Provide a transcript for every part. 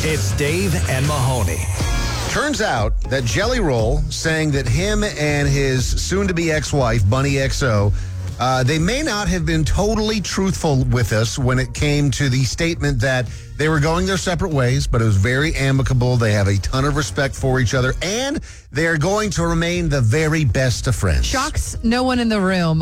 It's Dave and Mahoney. Turns out that Jelly Roll saying that him and his soon-to-be ex-wife, Bunny XO, they may not have been totally truthful with us when it came to the statement that they were going their separate ways, but it was very amicable. They have a ton of respect for each other, and they are going to remain the very best of friends. Shocks no one in the room.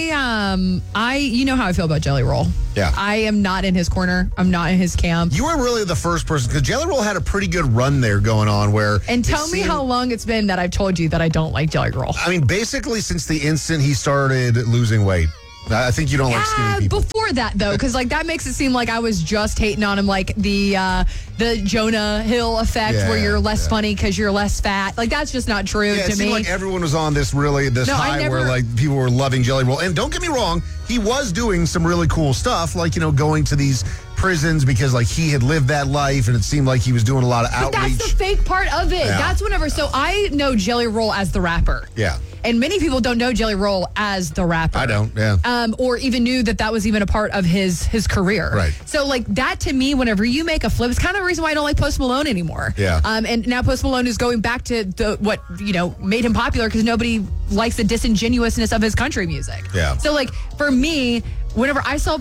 You know how I feel about Jelly Roll. Yeah. I am not in his corner. I'm not in his camp. You were really the first person, because Jelly Roll had a pretty good run there going on where... And tell me how long it's been that I've told you that I don't like Jelly Roll. I mean, basically since the instant he started losing weight. I think you don't like skinny people. Before that, though, because that makes it seem like I was just hating on him, like the Jonah Hill effect, where you're less funny because you're less fat. Like, that's just not true to me. It seemed like everyone was on this high where like people were loving Jelly Roll. And don't get me wrong, he was doing some really cool stuff, like, going to these prisons because like he had lived that life, and it seemed like he was doing a lot of outreach. But that's the fake part of it. Yeah. That's whenever. So I know Jelly Roll as the rapper. Yeah. And many people don't know Jelly Roll as the rapper. I don't, yeah. Or even knew that was even a part of his career. Right. So, like, that to me, whenever you make a flip, it's kind of the reason why I don't like Post Malone anymore. Yeah. And now Post Malone is going back to what made him popular, because nobody likes the disingenuousness of his country music. Yeah. So, like, for me, whenever I saw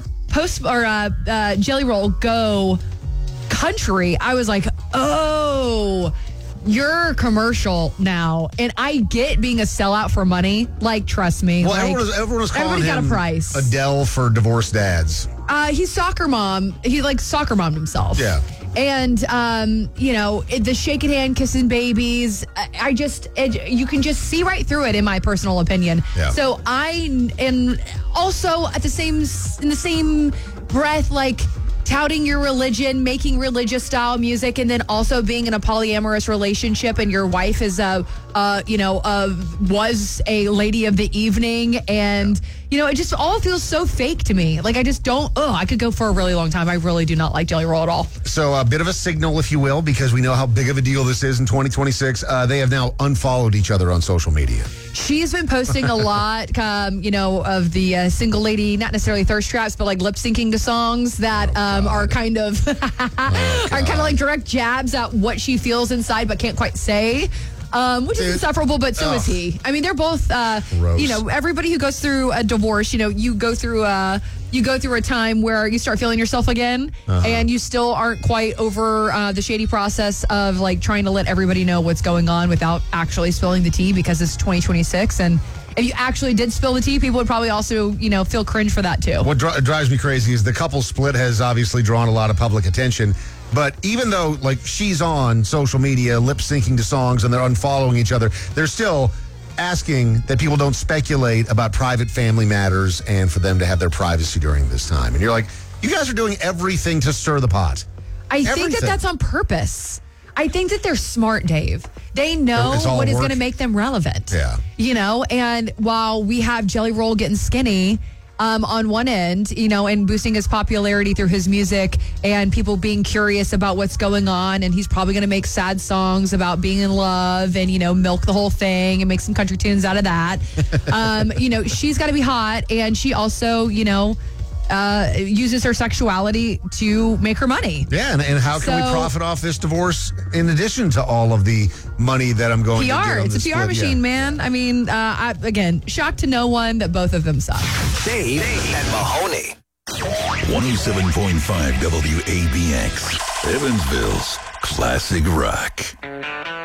Jelly Roll go country, I was like, oh, you're commercial now. And I get being a sellout for money. Like, trust me. Well, like, everyone was calling got him a price. Adele for divorced dads. He's soccer mom. He soccer mommed himself. Yeah. And, the shaking hand, kissing babies, you can just see right through it, in my personal opinion. Yeah. So and also in the same breath, like, touting your religion, making religious style music, and then also being in a polyamorous relationship, and your wife is was a lady of the evening, and it just all feels so fake to me. Like, I just don't. I could go for a really long time. I really do not like Jelly Roll at all. So a bit of a signal, if you will, because we know how big of a deal this is in 2026. They have now unfollowed each other on social media. She's been posting a lot, of the single lady, not necessarily thirst traps, but like lip syncing to songs that are kind of like direct jabs at what she feels inside but can't quite say. Which is insufferable, but so is he. I mean, they're both, everybody who goes through a divorce, you go through a time where you start feeling yourself again, and you still aren't quite over the shady process of like trying to let everybody know what's going on without actually spilling the tea, because it's 2026. And if you actually did spill the tea, people would probably also, feel cringe for that too. What drives me crazy is the couple split has obviously drawn a lot of public attention. But even though, like, she's on social media lip syncing to songs and they're unfollowing each other, they're still asking that people don't speculate about private family matters and for them to have their privacy during this time. And you're like, you guys are doing everything to stir the pot. I think that's on purpose. I think that they're smart, Dave. They know what is going to make them relevant. Yeah. And while we have Jelly Roll getting skinny on one end, and boosting his popularity through his music and people being curious about what's going on, and he's probably going to make sad songs about being in love and, milk the whole thing and make some country tunes out of that. She's got to be hot, and she also, uses her sexuality to make her money. Yeah, and how can we profit off this divorce in addition to all of the money that I'm going to get on It's this a PR machine, man. I mean, again, shocked to no one that both of them suck. Dave and Mahoney. 107.5 WABX, Evansville's classic rock.